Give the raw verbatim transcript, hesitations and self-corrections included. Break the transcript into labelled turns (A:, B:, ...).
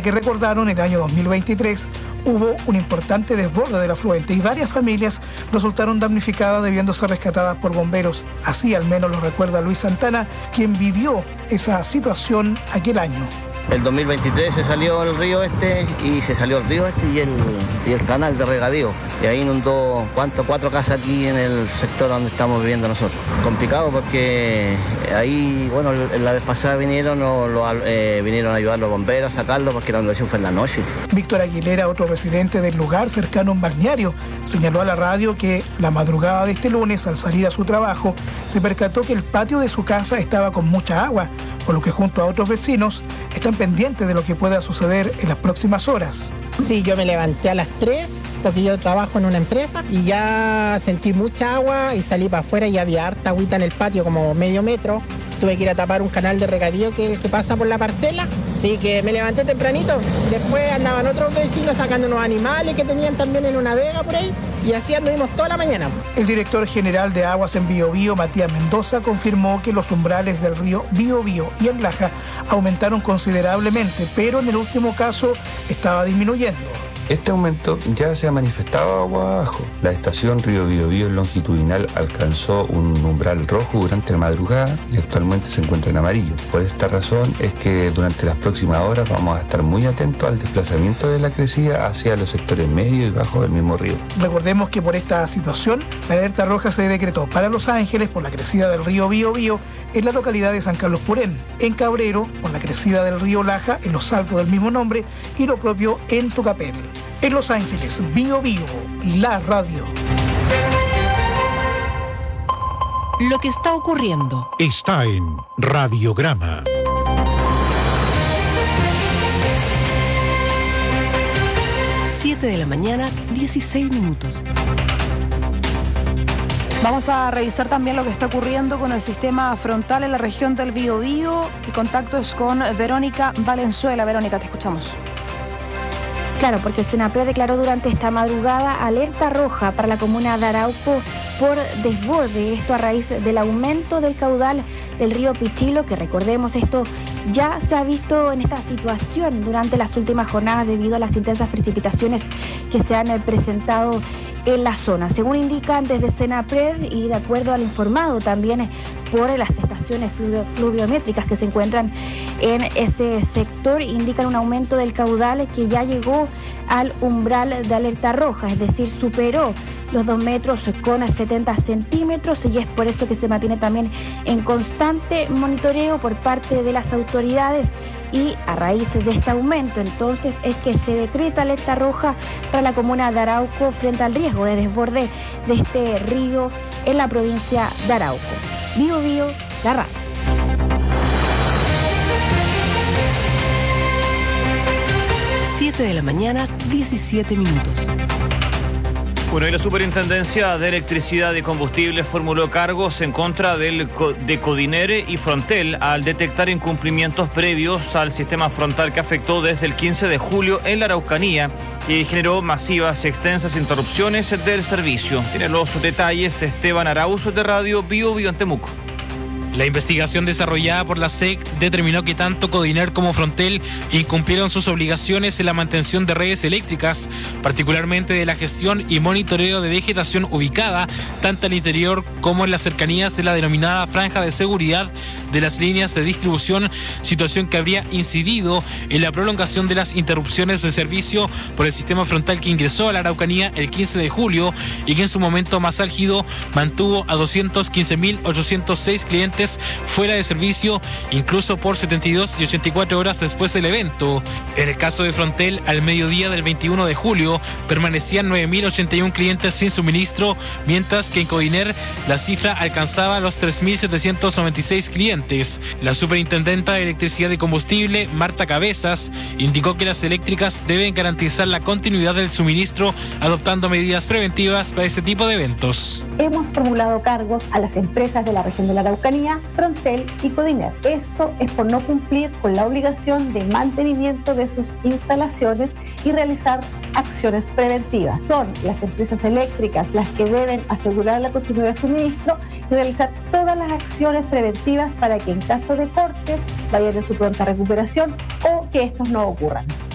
A: que recordaron, el año dos mil veintitrés hubo un importante desborde del afluente y varias familias resultaron damnificadas debiendo ser rescatadas por bomberos. Así al menos lo recuerda Luis Santana, quien vivió esa situación aquel año.
B: El dos mil veintitrés se salió el río este y se salió el río este y el, y el canal de regadío. Y ahí inundó ¿cuánto? cuatro casas aquí en el sector donde estamos viviendo nosotros. Complicado porque ahí, bueno, la vez pasada vinieron, o lo, eh, vinieron a ayudar los bomberos a sacarlo porque la inundación fue en la noche.
A: Víctor Aguilera, otro residente del lugar cercano a un balneario, señaló a la radio que la madrugada de este lunes, al salir a su trabajo, se percató que el patio de su casa estaba con mucha agua, por lo que junto a otros vecinos están pendientes de lo que pueda suceder en las próximas horas.
C: Sí, yo me levanté a las tres porque yo trabajo en una empresa y ya sentí mucha agua y salí para afuera y había harta agüita en el patio, como medio metro. Tuve que ir a tapar un canal de regadío que, que pasa por la parcela. Así que me levanté tempranito. Después andaban otros vecinos sacando unos animales que tenían también en una vega por ahí. Y así anduvimos toda la mañana.
A: El director general de Aguas en Biobío, Matías Mendoza, confirmó que los umbrales del río Biobío y en Laja aumentaron considerablemente, pero en el último caso estaba disminuyendo.
D: Este aumento ya se ha manifestado agua abajo. La estación Río Biobío longitudinal alcanzó un umbral rojo durante la madrugada y actualmente se encuentra en amarillo. Por esta razón es que durante las próximas horas vamos a estar muy atentos al desplazamiento de la crecida hacia los sectores medio y bajo del mismo río.
A: Recordemos que por esta situación, la alerta roja se decretó para Los Ángeles por la crecida del río Biobío en la localidad de San Carlos Purén, en Cabrero por la crecida del río Laja en los saltos del mismo nombre y lo propio en Tucapel. En Los Ángeles, Biobío, la radio.
E: Lo que está ocurriendo
F: está en Radiograma.
E: siete de la mañana, dieciséis minutos.
G: Vamos a revisar también lo que está ocurriendo con el sistema frontal en la región del Biobío. El contacto es con Verónica Valenzuela. Verónica, te escuchamos.
H: Claro, porque el SENAPRED declaró durante esta madrugada alerta roja para la comuna de Arauco por desborde. Esto a raíz del aumento del caudal del río Pichilo, que recordemos, esto ya se ha visto en esta situación durante las últimas jornadas debido a las intensas precipitaciones que se han presentado en la zona. Según indican desde SENAPRED y de acuerdo al informado también por las estaciones fluvio- fluviométricas que se encuentran en ese sector, indican un aumento del caudal que ya llegó al umbral de alerta roja, es decir, superó los dos metros con setenta centímetros y es por eso que se mantiene también en constante monitoreo por parte de las autoridades. Y a raíz de este aumento, entonces, es que se decreta alerta roja para la comuna de Arauco frente al riesgo de desborde de este río en la provincia de Arauco. Biobío, la radio.
E: siete de la mañana, diecisiete minutos.
I: Bueno, y la Superintendencia de Electricidad y Combustible formuló cargos en contra del, de Codinere y Frontel al detectar incumplimientos previos al sistema frontal que afectó desde el quince de julio en la Araucanía y generó masivas y extensas interrupciones del servicio. Tiene los detalles Esteban Arauz de Radio Biobío en Temuco.
J: La investigación desarrollada por la S E C determinó que tanto Codiner como Frontel incumplieron sus obligaciones en la mantención de redes eléctricas, particularmente de la gestión y monitoreo de vegetación ubicada tanto al interior como en las cercanías de la denominada franja de seguridad de las líneas de distribución, situación que habría incidido en la prolongación de las interrupciones de servicio por el sistema frontal que ingresó a la Araucanía el quince de julio y que en su momento más álgido mantuvo a doscientos quince mil ochocientos seis clientes fuera de servicio, incluso por setenta y dos y ochenta y cuatro horas después del evento. En el caso de Frontel, al mediodía del veintiuno de julio, permanecían nueve mil ochenta y uno clientes sin suministro, mientras que en Codiner la cifra alcanzaba los tres mil setecientos noventa y seis clientes. La superintendenta de Electricidad y Combustible, Marta Cabezas, indicó que las eléctricas deben garantizar la continuidad del suministro, adoptando medidas preventivas para este tipo de eventos.
K: Hemos formulado cargos a las empresas de la región de la Araucanía, Frontel y Codiner. Esto es por no cumplir con la obligación de mantenimiento de sus instalaciones y realizar acciones preventivas. Son las empresas eléctricas las que deben asegurar la continuidad de suministro y realizar todas las acciones preventivas para que en caso de cortes vayan en su pronta recuperación o que estos no ocurran.